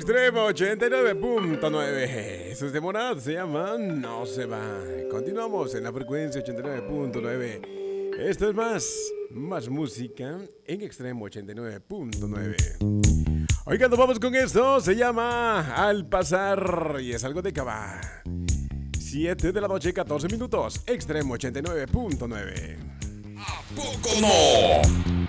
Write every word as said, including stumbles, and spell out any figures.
Extremo ochenta y nueve punto nueve. Sus demorados se llaman No se va. Continuamos en la frecuencia ochenta y nueve punto nueve. Esto es más, más música en Extremo ochenta y nueve punto nueve. Oigan, nos vamos con esto. Se llama Al pasar y es algo de Cabá. siete de la noche, catorce minutos. Extremo ochenta y nueve punto nueve. ¿A poco no?